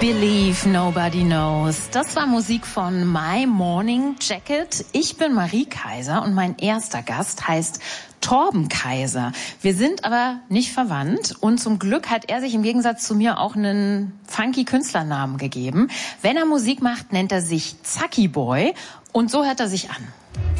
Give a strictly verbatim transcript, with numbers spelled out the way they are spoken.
Believe Nobody Knows. Das war Musik von My Morning Jacket. Ich bin Marie Kaiser und mein erster Gast heißt Torben Kaiser. Wir sind aber nicht verwandt und zum Glück hat er sich im Gegensatz zu mir auch einen funky Künstlernamen gegeben. Wenn er Musik macht, nennt er sich Zacki Boy und so hört er sich an.